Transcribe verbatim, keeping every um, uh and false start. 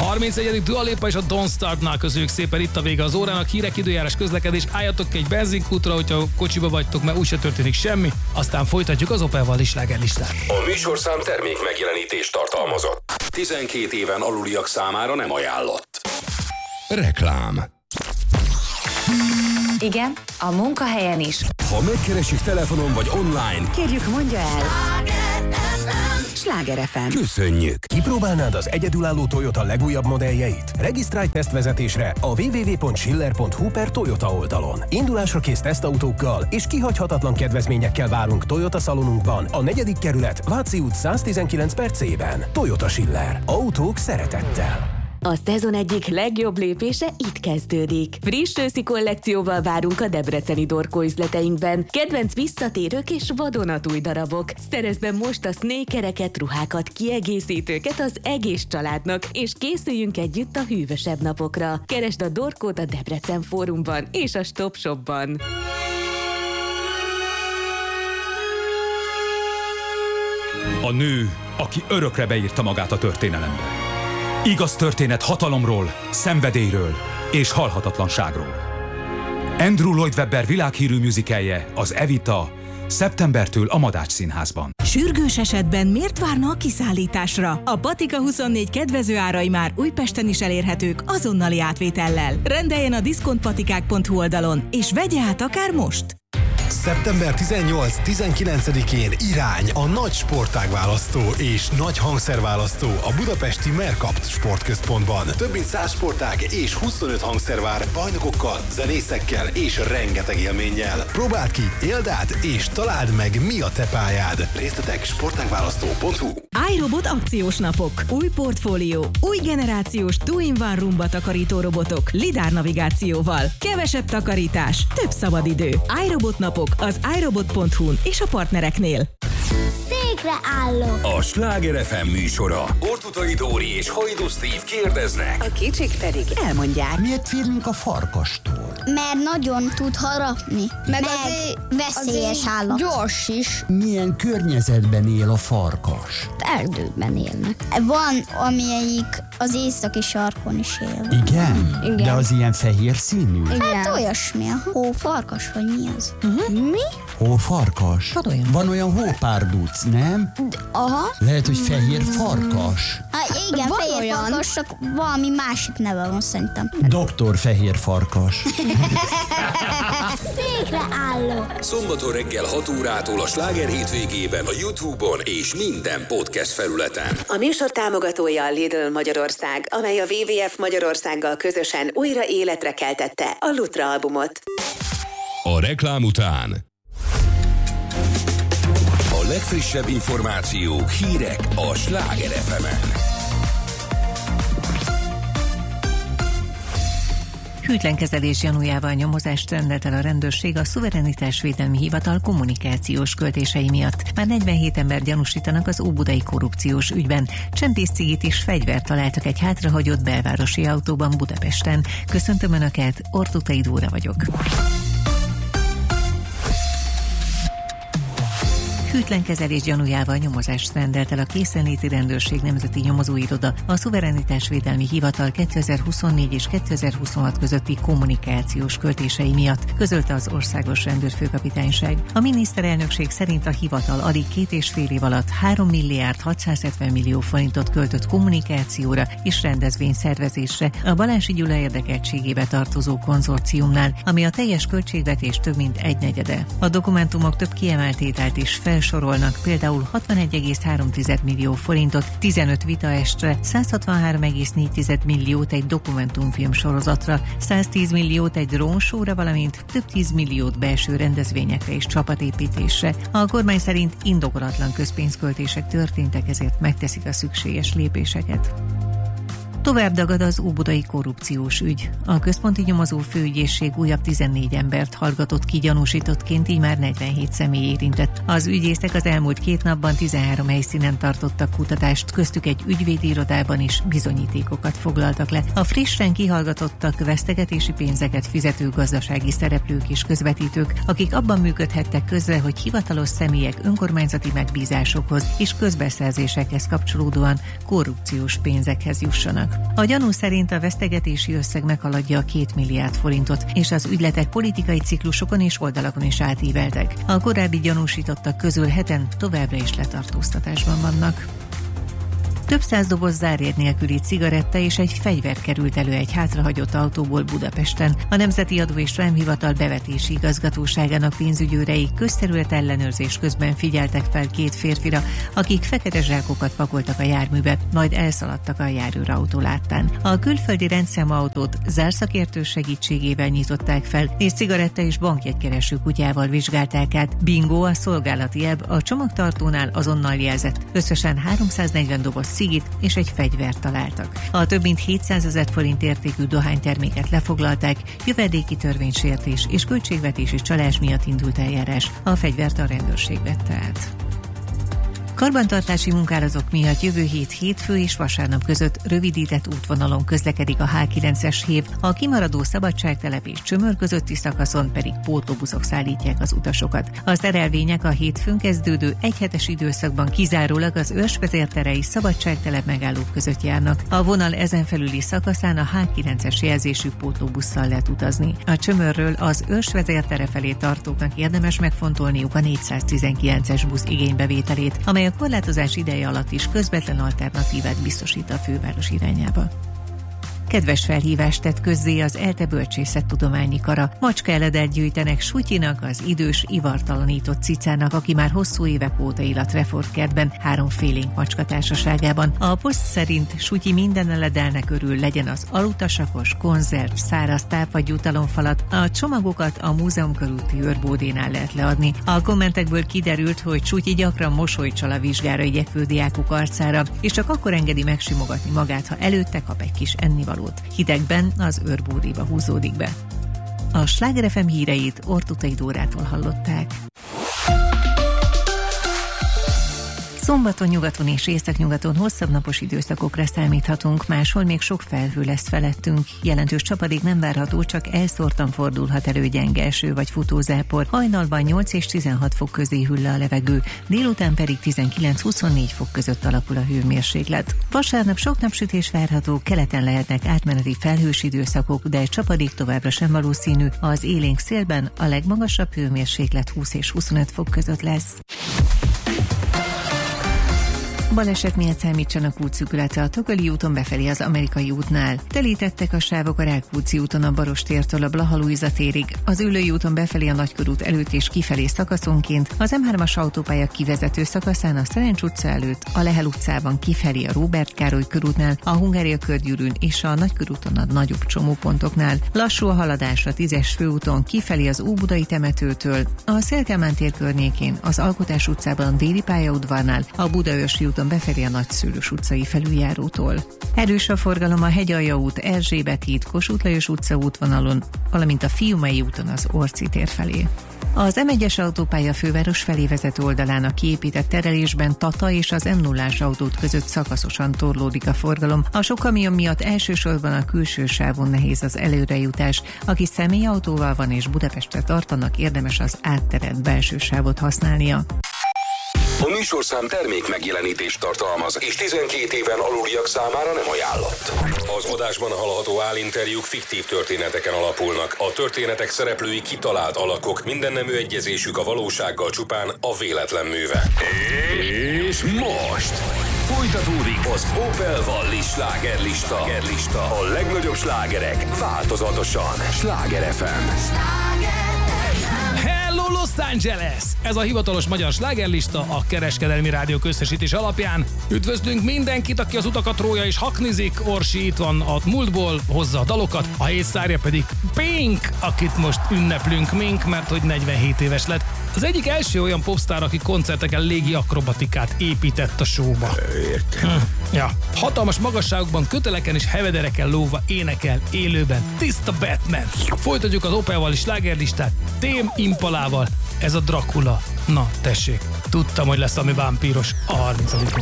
harmincegyedik Dua Lipa és a Don't Startnál köszönjük szépen, itt a vége az órának. Hírek, időjárás, közlekedés, álljatok ki egy benzinkútra, hogyha kocsiba vagytok, mert úgyse történik semmi. Aztán folytatjuk az Opelval is slágerlistát. A műsorszám termék megjelenítést tartalmazott. tizenkét éven aluliak számára nem ajánlott. Reklám. Igen, a munkahelyen is. Ha megkeresik telefonon vagy online, kérjük, mondja el. Sláger ef em. Köszönjük! Kipróbálnád az egyedülálló Toyota legújabb modelljeit? Regisztrálj tesztvezetésre a double-u double-u double-u pont schiller pont hu per Toyota oldalon. Indulásra kész tesztautókkal és kihagyhatatlan kedvezményekkel várunk Toyota szalonunkban, a negyedik kerület, Váci út száztizenkilenc per C-ben. Toyota Schiller. Autók szeretettel. A szezon egyik legjobb lépése itt kezdődik. Friss őszi kollekcióval várunk a debreceni Dorkó üzleteinkben. Kedvenc visszatérők és vadonatúj darabok. Szerezd be most a snékereket, ruhákat, kiegészítőket az egész családnak, és készüljünk együtt a hűvösebb napokra. Keresd a Dorkót a Debrecen Fórumban és a Stop Shopban. A nő, aki örökre beírta magát a történelembe. Igaz történet hatalomról, szenvedélyről és halhatatlanságról. Andrew Lloyd Webber világhírű musicalje, az Evita, szeptembertől a Madács Színházban. Sürgős esetben miért várna a kiszállításra? A Patika huszonnégy kedvező árai már Újpesten is elérhetők azonnali átvétellel. Rendeljen a diszkontpatikák pont hu oldalon, és vegye át akár most! szeptember tizennyolc-tizenkilencedikén irány a nagy sportágválasztó és nagy hangszerválasztó a budapesti Mercapt sportközpontban. Több mint száz sportág és huszonöt hangszер vár bajnokokkal, zenészekkel és rengeteg élménnyel. Próbáld ki, éld át és találd meg, mi a te pályád. Részletek sportágválasztó pont hu. iRobot akciós napok. Új portfólió. Új generációs two-in-one rumba takarító robotok lidár navigációval. Kevesebb takarítás, több szabadidő. iRobot napok az iRobot pont hu-n és a partnereknél. Székre állok. A Sláger ef em műsora. Ortutai Dóri és Hajdu Steve kérdeznek. A kicsik pedig elmondják. Miért félünk a farkastól? Mert nagyon tud harapni. Meg, meg azért, veszélyes azért állat. Gyors is. Milyen környezetben él a farkas? Erdőben élnek. Van, amelyik az északi sarkon is él. Igen? Igen. De az ilyen fehér színű? Igen. Hát olyasmi, a hófarkas, vagy mi az? Uh-huh. Mi? Hófarkas? Van olyan. Van olyan hópárduc, nem? De, aha. Lehet, hogy fehér farkas? Hát igen, van fehér olyan farkas, csak valami másik neve van szerintem. Doktor Fehér Farkas. Székre állok. Szombaton reggel hat órától a Sláger hétvégében a YouTube-on és minden podcast felületen. A műsor támogatója a Lidl Magyarország, amely a dupla vé vé ef Magyarországgal közösen újra életre keltette a Lutra albumot. A reklám után a legfrissebb információk, hírek a Sláger ef emen. Hűtlen kezelés gyanújával nyomozást rendelt el a rendőrség a Szuverenitásvédelmi Hivatal kommunikációs költései miatt. Már negyvenhét ember gyanúsítanak az óbudai korrupciós ügyben. Csempészcigit és fegyvert találtak egy hátrahagyott belvárosi autóban Budapesten. Köszöntöm Önöket, Ortutai Dóra vagyok. Hűtlen kezelés gyanújával nyomozást rendelt el a Készenléti Rendőrség Nemzeti Nyomozóiroda a Szuverenitásvédelmi Hivatal kétezer-huszonnégy és kétezer-huszonhat közötti kommunikációs költései miatt, közölte az Országos Rendőrfőkapitányság. A miniszterelnökség szerint a hivatal alig két és fél év alatt három milliárd hatszázhetven millió forintot költött kommunikációra és rendezvényszervezésre a Balási Gyula érdekeltségébe tartozó konzorciumnál, ami a teljes költségvetés több mint egynegyede. A dokumentumok több kiemelt tételt is fel sorolnak, például hatvanegy egész három millió forintot, tizenöt vitaestre, száz hatvanhárom egész négy milliót egy dokumentumfilm sorozatra, száztíz milliót egy drónsóra, valamint több tíz milliót belső rendezvényekre és csapatépítésre. A kormány szerint indokolatlan közpénzköltések történtek, ezért megteszik a szükséges lépéseket. Tovább dagad az óbudai korrupciós ügy. A központi nyomozó főügyészség újabb tizennégy embert hallgatott ki gyanúsítottként, így már negyvenhét személy érintett. Az ügyészek az elmúlt két napban tizenhárom helyszínen tartottak kutatást, köztük egy ügyvédi irodában is bizonyítékokat foglaltak le. A frissen kihallgatottak vesztegetési pénzeket fizető gazdasági szereplők és közvetítők, akik abban működhettek közre, hogy hivatalos személyek önkormányzati megbízásokhoz és közbeszerzésekhez kapcsolódóan korrupciós pénzekhez jussanak. A gyanú szerint a vesztegetési összeg meghaladja a két milliárd forintot, és az ügyletek politikai ciklusokon és oldalakon is átíveltek. A korábbi gyanúsítottak közül heten továbbra is letartóztatásban vannak. Több száz doboz zárjegy nélküli cigaretta és egy fegyver került elő egy hátrahagyott autóból Budapesten. A Nemzeti Adó és Vámhivatal bevetési igazgatóságának pénzügyőrei közterület ellenőrzés közben figyeltek fel két férfira, akik fekete zsákokat pakoltak a járműbe, majd elszaladtak a járőrautó láttán. A külföldi rendszámú autót zárszakértő segítségével nyitották fel, és cigaretta és bankjegykereső kutyával vizsgálták át. Bingo, a szolgálati ebb a csomagtartónál azonnal jelzett. Összesen háromszáznegyven doboz cigit és egy fegyvert találtak. A több mint hétszázezer forint értékű dohányterméket lefoglalták, jövedéki törvénysértés és költségvetési csalás miatt indult eljárás. A fegyvert a rendőrség vette át. Karbantartási munkálatok miatt jövő hét hétfő és vasárnap között rövidített útvonalon közlekedik a há kilences hév, a kimaradó Szabadságtelep és Csömör közötti szakaszon pedig pótlóbuszok szállítják az utasokat. A szerelvények a hétfőn kezdődő egyhetes időszakban kizárólag az Őrsvezérterei Szabadságtelep megállók között járnak. A vonal ezen felüli szakaszán a há kilences jelzésű pótlóbusszal lehet utazni. A Csömörről az Őrsvezértere felé tartóknak érdemes megfontolniuk a négyszáztizenkilences busz igénybevételét, amely a korlátozás ideje alatt is közvetlen alternatívát biztosít a főváros irányába. Kedves felhívást tett közzé az ELTE bölcsészettudományi kara. Macskaeledet gyűjtenek Sutyinak, az idős, ivartalanított cicának, aki már hosszú évek óta él a Trefort kertben, három félénk macska társaságában. A poszt szerint Sutyi minden eledelnek örül, legyen az alutasakos, konzerv, száraz táp vagy jutalomfalat. A csomagokat a múzeum körúti őrbódénál lehet leadni. A kommentekből kiderült, hogy Sutyi gyakran mosolyt csal a vizsgára igyekvő diákok arcára, és csak akkor engedi megsimogatni magát, ha előtte kap egy kis ennivalót. Hidegben az őrbódéba húzódik be. A Sláger ef em híreit Ortutai Dórától hallották. Szombaton nyugaton és északnyugaton hosszabb napos időszakokra számíthatunk, máshol még sok felhő lesz felettünk. Jelentős csapadék nem várható, csak elszórtan fordulhat elő gyenge eső vagy futózápor. Hajnalban nyolc és tizenhat fok közé hűl le a levegő, délután pedig tizenkilenc-huszonnégy fok között alakul a hőmérséklet. Vasárnap sok napsütés várható, keleten lehetnek átmeneti felhős időszakok, de csapadék továbbra sem valószínű. Az élénk szélben a legmagasabb hőmérséklet húsz és huszonöt fok között lesz. Baleset miatt számítsanak útszűkületre a Tokoli úton befelé az Amerikai útnál. Telítettek a sávok a Rákóczi úton a Barostértől a Blaha Lujza térig, az Üllői úton befelé a Nagykörút előtt és kifelé szakaszonként, az em hármas autópálya kivezető szakaszán a Szerencs utca előtt, a Lehel utcában kifelé a Róbert Károly körútnál, a Hungária körgyűrűn és a Nagykörúton a nagyobb csomópontoknál. Lassú a haladás a tízes főúton kifelé az Óbudai temetőtől, a Széll-Kálmán tér környékén, az Alkotás utcában a Déli pályaudvarnál, a Budaörsi úton befelé a Nagyszőlős utcai felüljárótól. Erős a forgalom a Hegyalja út, Erzsébet híd, Kossuth Lajos utca útvonalon, valamint a Fiumei úton az Orci tér felé. Az em egyes autópálya főváros felé vezető oldalán a kiépített terelésben Tata és az em nullás autót között szakaszosan torlódik a forgalom. A sok kamion miatt elsősorban a külső sávon nehéz az előrejutás. Aki személyautóval van és Budapestre tartanak, érdemes az átterelt belső sávot használnia. A műsorszám termék megjelenítést tartalmaz, és tizenkét éven aluliak számára nem ajánlott. Az adásban hallható állinterjúk fiktív történeteken alapulnak. A történetek szereplői kitalált alakok, mindennemű egyezésük a valósággal csupán a véletlen műve. És most folytatódik az Opel Valli slágerlista. A legnagyobb slágerek változatosan. Sláger ef em. Hello Los Angeles! Ez a hivatalos magyar slágerlista a Kereskedelmi Rádió közösítés alapján. Üdvözlünk mindenkit, aki az utakat rója és haknizik. Orsi itt van a múltból, hozza a dalokat, a hét szárja pedig Pink, akit most ünneplünk Mink, mert hogy negyvenhét éves lett. Az egyik első olyan popstar, aki koncerteken légi akrobatikát épített a showba. Értem. Hm. Ja. Hatalmas magasságokban, köteleken és hevedereken lóva énekel élőben. Tiszta Batman! Folytatjuk az Opel Valli slágerlistát Tame Impalával. Ez a Dracula. Na, tessék. Tudtam, hogy lesz ami vámpíros a harmincadikon